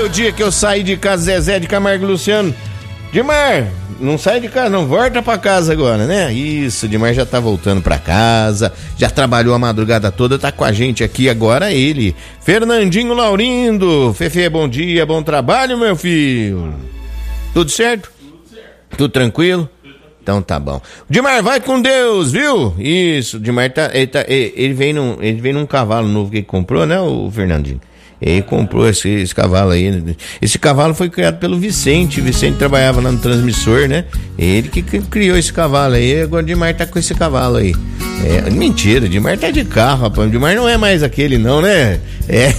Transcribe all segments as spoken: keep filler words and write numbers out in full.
o dia que eu saí de casa, Zezé de Camargo e Luciano. Dimar, não sai de casa, não, volta pra casa agora, né? Isso, Dimar já tá voltando pra casa, já trabalhou a madrugada toda, tá com a gente aqui agora ele, Fernandinho Laurindo. Fefe, bom dia, bom trabalho, meu filho. Tudo certo? Tudo certo. Tudo tranquilo? Então tá bom. Dimar, vai com Deus, viu? Isso, Dimar tá, ele, tá, ele, ele, vem num, ele vem num cavalo novo que ele comprou, né, o Fernandinho? Ele comprou esse, esse cavalo aí. Esse cavalo foi criado pelo Vicente. Vicente trabalhava lá no transmissor, né? Ele que criou esse cavalo aí. Agora o Dimar tá com esse cavalo aí. É, mentira, o Dimar tá de carro, rapaz. O Dimar não é mais aquele, não, né? É.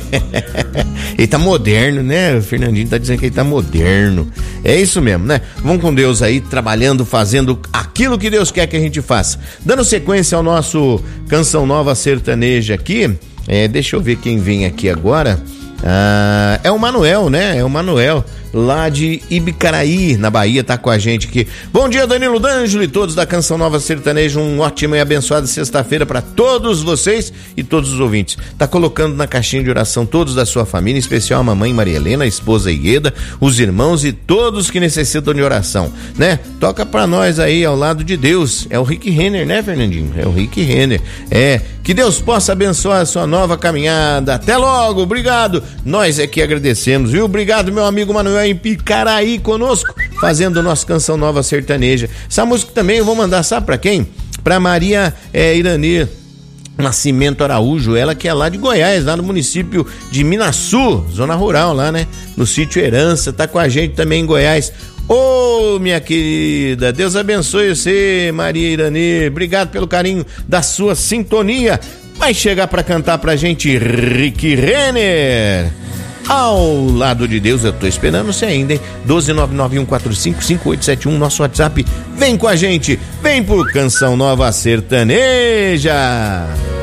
Ele tá moderno, né? O Fernandinho tá dizendo que ele tá moderno. É isso mesmo, né? Vamos com Deus aí, trabalhando, fazendo aquilo que Deus quer que a gente faça. Dando sequência ao nosso Canção Nova Sertaneja aqui. É, deixa eu ver quem vem aqui agora. Ah, é o Manuel, né? É o Manuel, lá de Ibicaraí, na Bahia, tá com a gente aqui. Bom dia, Danilo D'Angelo e todos da Canção Nova Sertaneja. Um ótimo e abençoada sexta-feira para todos vocês e todos os ouvintes. Tá colocando na caixinha de oração todos da sua família, em especial a mamãe Maria Helena, a esposa Ieda, os irmãos e todos que necessitam de oração, né? Toca pra nós aí ao lado de Deus. É o Rick Renner, né, Fernandinho? É o Rick Renner. É, que Deus possa abençoar a sua nova caminhada. Até logo, obrigado. Nós é que agradecemos, viu? Obrigado, meu amigo Manuel em Picaraí conosco, fazendo nossa Canção Nova Sertaneja. Essa música também eu vou mandar, sabe pra quem? Pra Maria é, Iranê Nascimento Araújo, ela que é lá de Goiás, lá no município de Minaçu, zona rural lá, né? No sítio Herança, tá com a gente também em Goiás. Ô, oh, minha querida, Deus abençoe você, Maria Iranê. Obrigado pelo carinho da sua sintonia. Vai chegar pra cantar pra gente Rick Renner. Ao lado de Deus, eu tô esperando você ainda, hein? doze nove nove um quatro cinco cinco oito sete um, nosso WhatsApp. Vem com a gente, vem por Canção Nova Sertaneja.